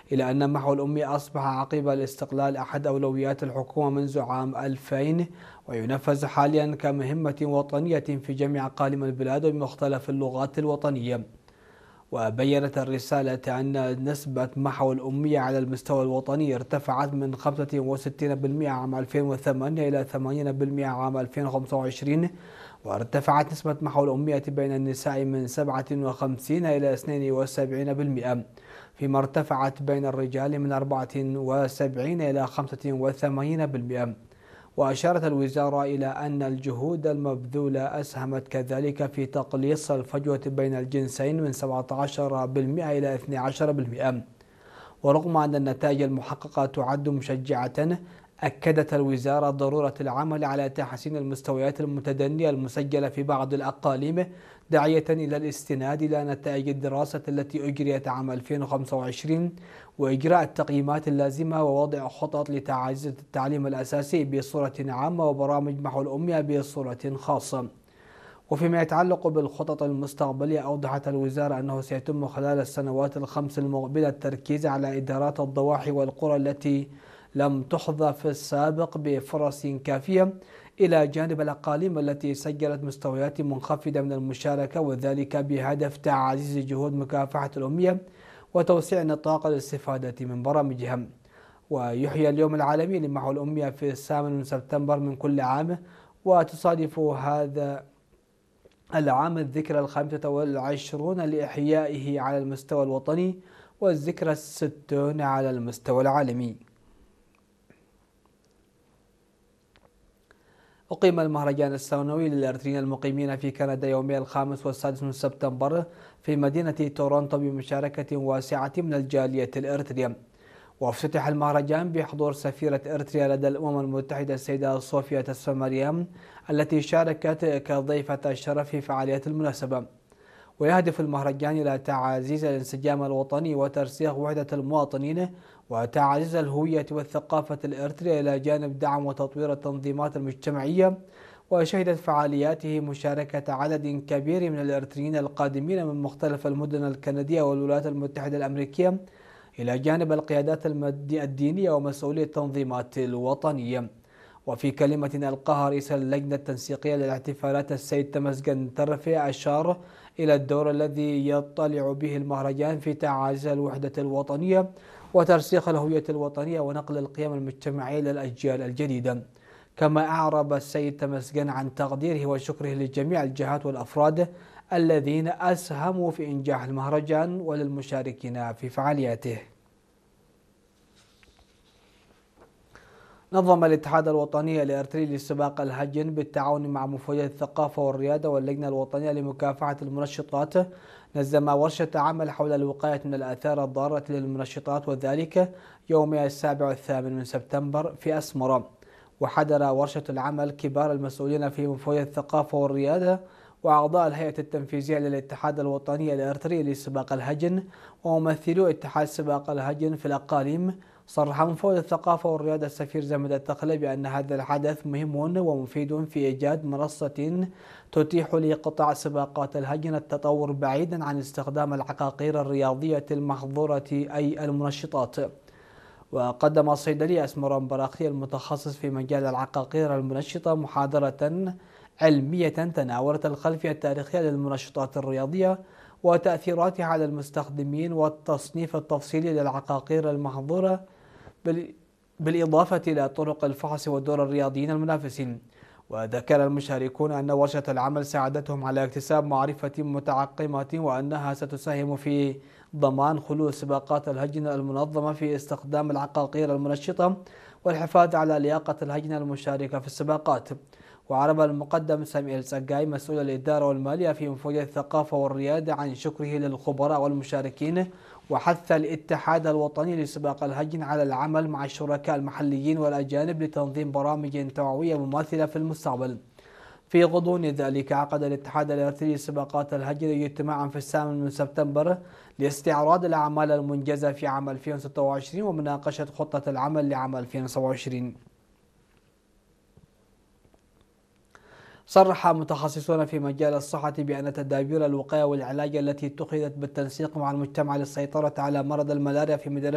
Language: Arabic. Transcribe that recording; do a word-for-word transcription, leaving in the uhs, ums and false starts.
إلى أن محو الأمية أصبح عقب الاستقلال أحد أولويات الحكومة منذ عام ألفين، وينفذ حاليا كمهمة وطنية في جميع أقاليم البلاد وبمختلف اللغات الوطنية. وبيّنت الرسالة أن نسبة محو الأمية على المستوى الوطني ارتفعت من خمسة وستين بالمئة عام ألفين وثمانية إلى ثمانين بالمئة عام ألفين وخمسة وعشرين، وارتفعت نسبة محو الأمية بين النساء من سبعة وخمسين إلى اثنين وسبعين بالمئة، فيما ارتفعت بين الرجال من أربعة وسبعين إلى خمسة وثمانين بالمئة. وأشارت الوزارة إلى أن الجهود المبذولة أسهمت كذلك في تقليص الفجوة بين الجنسين من سبعة عشر بالمئة إلى اثني عشر بالمئة. ورغم أن النتائج المحققة تعد مشجعة، أكدت الوزارة ضرورة العمل على تحسين المستويات المتدنية المسجلة في بعض الأقاليم، داعية إلى الاستناد إلى نتائج الدراسة التي أجريت عام ألفين وخمسة وعشرين وإجراء التقييمات اللازمة ووضع خطط لتعزيز التعليم الأساسي بصورة عامة وبرامج محو الأمية بصورة خاصة. وفيما يتعلق بالخطط المستقبلية، أوضحت الوزارة أنه سيتم خلال السنوات الخمس المقبلة التركيز على إدارات الضواحي والقرى التي لم تحظى في السابق بفرص كافية، إلى جانب الأقاليم التي سجلت مستويات منخفضة من المشاركة، وذلك بهدف تعزيز جهود مكافحة الأمية وتوسيع نطاق الاستفادة من برامجها. ويحيى اليوم العالمي لمحو الأمية في الثامن من سبتمبر من كل عام، وتصادف هذا العام الذكرى الخامسة والعشرون لإحيائه على المستوى الوطني والذكرى الستون على المستوى العالمي. أقيم المهرجان السنوي للإريتريين المقيمين في كندا يومي الخامس والسادس من سبتمبر في مدينة تورونتو بمشاركة واسعة من الجالية الإريترية. وافتتح المهرجان بحضور سفيرة إريتريا لدى الأمم المتحدة السيدة صوفيا تسفمريم، التي شاركت كضيفة الشرف في فعاليات المناسبة. ويهدف المهرجان إلى تعزيز الانسجام الوطني وترسيخ وحدة المواطنين وتعزيز الهوية والثقافة الإريترية، إلى جانب دعم وتطوير التنظيمات المجتمعية. وشهدت فعالياته مشاركة عدد كبير من الإريتريين القادمين من مختلف المدن الكندية والولايات المتحدة الأمريكية، إلى جانب القيادات الدينية ومسؤولي التنظيمات الوطنية. وفي كلمة ألقاها رئيس اللجنة التنسيقية للاحتفالات السيد تمسجن ترفي، أشار إلى الدور الذي يطلع به المهرجان في تعزيز الوحدة الوطنية وترسيخ الهوية الوطنية ونقل القيم المجتمعية للأجيال الجديدة. كما أعرب السيد تمسجن عن تقديره وشكره لجميع الجهات والأفراد الذين أسهموا في إنجاح المهرجان وللمشاركين في فعالياته. نظم الاتحاد الوطني الإريتري لسباق الهجن بالتعاون مع مفوضية الثقافة والريادة واللجنة الوطنية لمكافحة المنشطات نظم ورشة عمل حول الوقاية من الآثار الضارة للمنشطات، وذلك يوم السابع والثامن من سبتمبر في أسمرة. وحضر ورشة العمل كبار المسؤولين في مفوضية الثقافة والريادة وأعضاء الهيئة التنفيذية للاتحاد الوطني الإريتري لسباق الهجن وممثلو اتحاد سباق الهجن في الأقاليم. صرح مفوض الثقافة والريادة السفير زمد التخلي بأن هذا الحدث مهم ومفيد في إيجاد منصة تتيح لقطاع سباقات الهجن التطور بعيدا عن استخدام العقاقير الرياضية المحظورة أي المنشطات. وقدم الصيدلي أسمران براقي المتخصص في مجال العقاقير المنشطة محاضرة علمية تناولت الخلفية التاريخية للمنشطات الرياضية وتأثيراتها على المستخدمين والتصنيف التفصيلي للعقاقير المحظورة، بالإضافة إلى طرق الفحص ودور الرياضيين المنافسين. وذكر المشاركون أن ورشة العمل ساعدتهم على اكتساب معرفة متعقمة، وأنها ستساهم في ضمان خلو سباقات الهجن المنظمة في استخدام العقاقير المنشطة والحفاظ على لياقة الهجنة المشاركة في السباقات. وعرب المقدم ساميل سقاي مسؤول الإدارة والمالية في مفوضية الثقافة والريادة عن شكره للخبراء والمشاركين، وحث الاتحاد الوطني لسباق الهجن على العمل مع الشركاء المحليين والأجانب لتنظيم برامج توعوية مماثلة في المستقبل. في غضون ذلك، عقد الاتحاد الإريتري لسباقات الهجن اجتماعا في الثامن من سبتمبر لاستعراض الأعمال المنجزة في عام ألفين وستة وعشرين ومناقشة خطة العمل لعام ألفين وسبعة وعشرين. صرح متخصصون في مجال الصحة بأن تدابير الوقاية والعلاج التي اتخذت بالتنسيق مع المجتمع للسيطرة على مرض الملاريا في مدينة